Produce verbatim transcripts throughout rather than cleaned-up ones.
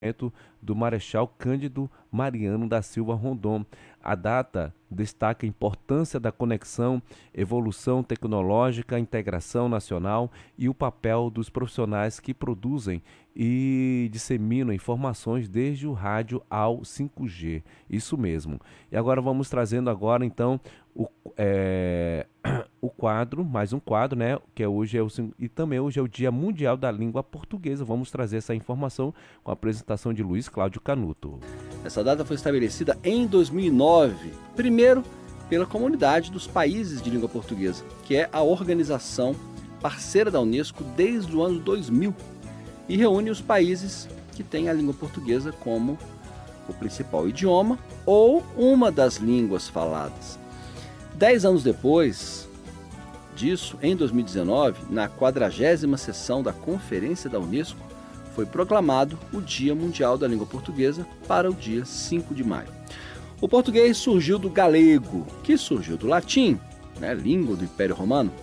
do Marechal Cândido Mariano da Silva Rondon. A data destaca a importância da conexão, evolução tecnológica, integração nacional e o papel dos profissionais que produzem e disseminam informações desde o rádio ao cinco G. Isso mesmo. E agora vamos trazendo agora então o, é, o quadro, mais um quadro, né? Que é hoje é o, e também hoje é o Dia Mundial da Língua Portuguesa. Vamos trazer essa informação com a apresentação de Luiz Cláudio Canuto. Essa data foi estabelecida em dois mil e nove, primeiro pela Comunidade dos Países de Língua Portuguesa, que é a organização parceira da Unesco desde o ano dois mil e reúne os países que têm a língua portuguesa como o principal idioma ou uma das línguas faladas. Dez anos depois disso, em dois mil e dezenove, na quadragésima sessão da Conferência da Unesco, foi proclamado o Dia Mundial da Língua Portuguesa para o dia cinco de maio. O português surgiu do galego, que surgiu do latim, né, língua do Império Romano.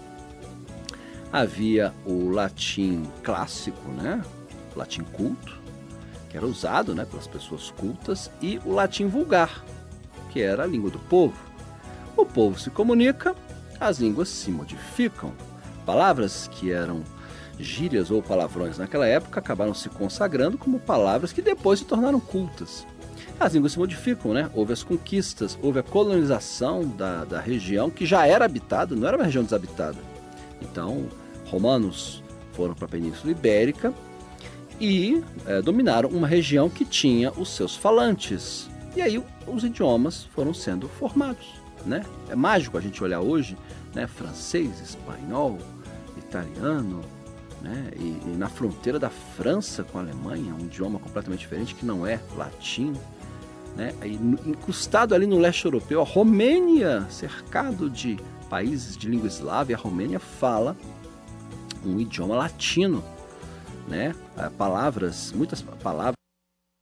Havia o latim clássico, né, o latim culto, que era usado, né, pelas pessoas cultas, e o latim vulgar, que era a língua do povo. O povo se comunica, as línguas se modificam. Palavras que eram gírias ou palavrões naquela época acabaram se consagrando como palavras que depois se tornaram cultas. As línguas se modificam, né? Houve as conquistas, houve a colonização da, da região que já era habitada, não era uma região desabitada. Então, romanos foram para a Península Ibérica e é, dominaram uma região que tinha os seus falantes. E aí os idiomas foram sendo formados, né? É mágico a gente olhar hoje, né? Francês, espanhol, italiano, né? E, e na fronteira da França com a Alemanha, um idioma completamente diferente que não é latim, né? E, encostado ali no leste europeu, a Romênia, cercado de países de língua eslava, e a Romênia fala um idioma latino, né? Palavras, muitas palavras